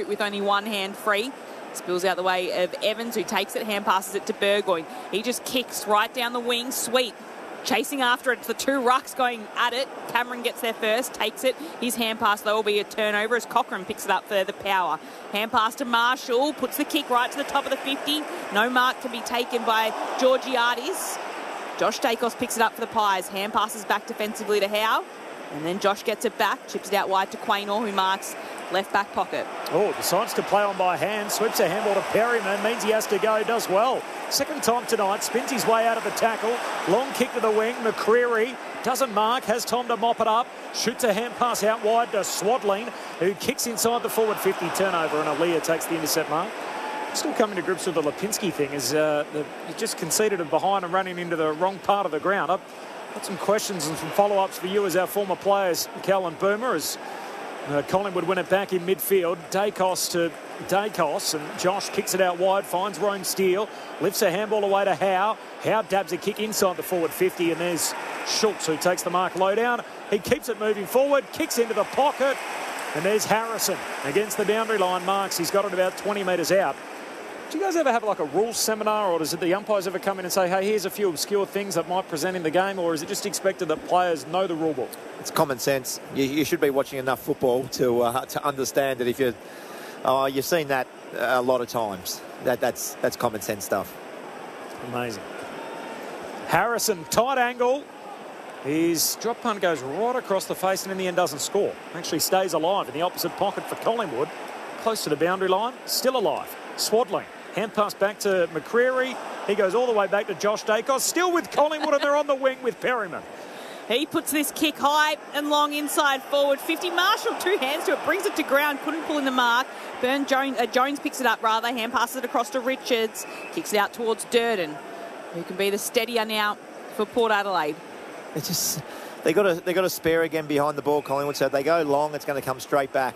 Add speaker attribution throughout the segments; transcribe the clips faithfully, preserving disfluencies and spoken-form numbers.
Speaker 1: with only one hand free. Spills out the way of Evans, who takes it, hand passes it to Burgoyne. He just kicks right down the wing, sweet. Chasing after it, the two rucks going at it. Cameron gets there first, takes it. His hand pass, though, will be a turnover as Cochrane picks it up for the Power. Hand pass to Marshall, puts the kick right to the top of the fifty. No mark can be taken by Georgiades. Josh Dacos picks it up for the Pies. Hand passes back defensively to Howe. And then Josh gets it back, chips it out wide to Quaynor, who marks left back pocket.
Speaker 2: Oh, decides to play on by hand, sweeps a handball to Perryman, means he has to go, does well. Second time tonight, spins his way out of the tackle, long kick to the wing, McCreary doesn't mark, has time to mop it up, shoots a hand pass out wide to Swadling, who kicks inside the forward fifty, turnover, and Aaliyah takes the intercept mark. Still coming to grips with the Lipinski thing, is uh, the, he just conceded it behind and running into the wrong part of the ground. I've got some questions and some follow-ups for you as our former players, Cal and Boomer, as Uh, Collingwood win it back in midfield. Dacos to Dacos, and Josh kicks it out wide, finds Rome Steele, lifts a handball away to Howe. Howe dabs a kick inside the forward fifty, and there's Schultz, who takes the mark low down. He keeps it moving forward, kicks into the pocket, and there's Harrison against the boundary line marks. He's got it about twenty metres out. Do you guys ever have like a rules seminar, or does it the umpires ever come in and say, hey, here's a few obscure things that might present in the game, or is it just expected that players know the rule book?
Speaker 3: It's common sense. You, you should be watching enough football to uh, to understand that if you're, uh, you've seen that a lot of times. That that's that's common sense stuff.
Speaker 2: Amazing. Harrison, tight angle. His drop punt goes right across the face and in the end doesn't score. Actually stays alive in the opposite pocket for Collingwood. Close to the boundary line, still alive. Swadling. Hand pass back to McCreary. He goes all the way back to Josh Dacos. Still with Collingwood, and they're on the wing with Perryman.
Speaker 1: He puts this kick high and long inside forward fifty. Marshall, two hands to it, brings it to ground, couldn't pull in the mark. Burn Jones, uh, Jones picks it up rather, hand passes it across to Richards, kicks it out towards Durden, who can be the steadier now for Port Adelaide.
Speaker 3: It's just they got a they got a spare again behind the ball, Collingwood. So if they go long, it's going to come straight back.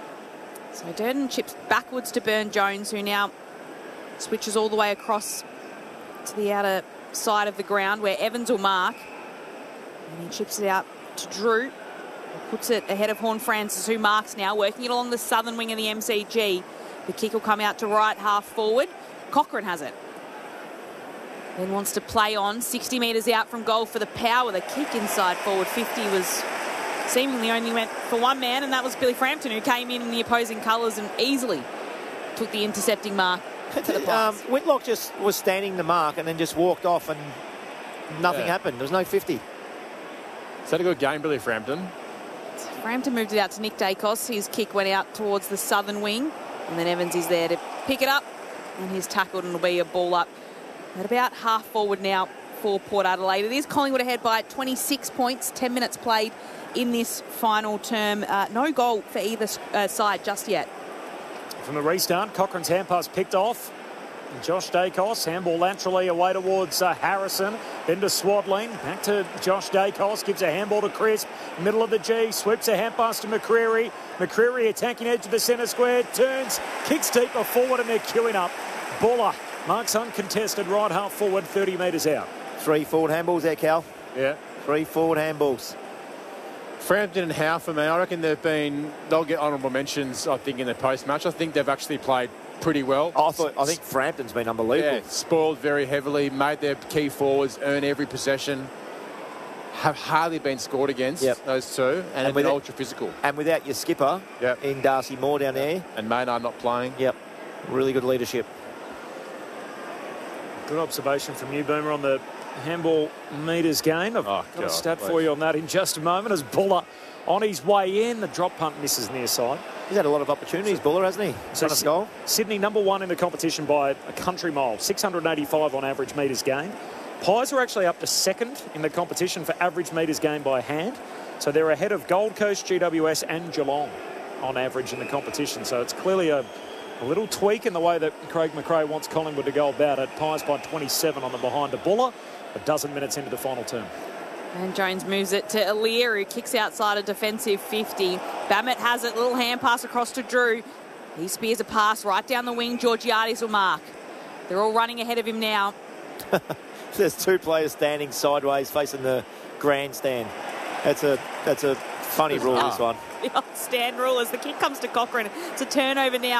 Speaker 1: So Durden chips backwards to Burn Jones, who now switches all the way across to the outer side of the ground where Evans will mark. And he chips it out to Drew. Puts it ahead of Horn Francis, who marks now, working it along the southern wing of the M C G. The kick will come out to right half forward. Cochrane has it. Then wants to play on, sixty metres out from goal for the Power. The kick inside forward fifty was seemingly only went for one man, and that was Billy Frampton, who came in in the opposing colours and easily took the intercepting mark to the
Speaker 3: um,
Speaker 1: Pies.
Speaker 3: Whitlock just was standing the mark and then just walked off, and nothing
Speaker 4: yeah.
Speaker 3: happened. There was no fifty.
Speaker 4: Is that a good game, Billy Frampton?
Speaker 1: Frampton moved it out to Nick Dacos. His kick went out towards the southern wing, and then Evans is there to pick it up, and he's tackled, and it'll be a ball up at about half forward now for Port Adelaide. It is Collingwood ahead by twenty-six points, ten minutes played in this final term. Uh, no goal for either uh, side just yet.
Speaker 2: From the restart, Cochrane's hand pass picked off. And Josh Dacos, handball laterally away towards uh, Harrison, then to Swadling, back to Josh Dacos, gives a handball to Crisp, middle of the G, sweeps a hand pass to McCreary. McCreary attacking edge of the centre square, turns, kicks deeper forward, and they're queuing up. Buller marks uncontested right half forward, thirty metres out.
Speaker 3: Three forward handballs there, Cal.
Speaker 4: Yeah.
Speaker 3: Three forward handballs.
Speaker 4: Frampton and Howe, for me, I reckon they've been, they'll get honourable mentions, I think, in the post-match. I think they've actually played pretty well.
Speaker 3: I thought I think Frampton's been unbelievable.
Speaker 4: Yeah, spoiled very heavily, made their key forwards earn every possession. Have hardly been scored against,
Speaker 3: yep.
Speaker 4: those two, and, and have been ultra physical.
Speaker 3: And without your skipper
Speaker 4: yep.
Speaker 3: in Darcy Moore down there.
Speaker 4: And Maynard not playing.
Speaker 3: Yep. Really good leadership.
Speaker 2: Good observation from you, Boomer, on the handball metres game. I've
Speaker 4: oh,
Speaker 2: got
Speaker 4: God,
Speaker 2: a stat
Speaker 4: please.
Speaker 2: for you on that in just a moment as Buller on his way in. The drop punt misses near side.
Speaker 3: He's had a lot of opportunities, Buller, hasn't he?
Speaker 2: So
Speaker 3: Front of goal.
Speaker 2: Sydney number one in the competition by a country mile, six hundred eighty-five on average metres gained. Pies are actually up to second in the competition for average metres gained by hand. So they're ahead of Gold Coast, G W S and Geelong on average in the competition. So it's clearly a, a little tweak in the way that Craig McRae wants Collingwood to go about it. Pies by twenty-seven on the behind to Buller, a dozen minutes into the final term.
Speaker 1: And Jones moves it to Aliir, who kicks outside a defensive fifty. Bammett has it, little hand pass across to Drew. He spears a pass right down the wing. Georgiades will mark. They're all running ahead of him now.
Speaker 3: There's two players standing sideways facing the grandstand. That's a that's a funny rule, this one.
Speaker 1: The old stand rule as the kick comes to Cochrane. It's a turnover now.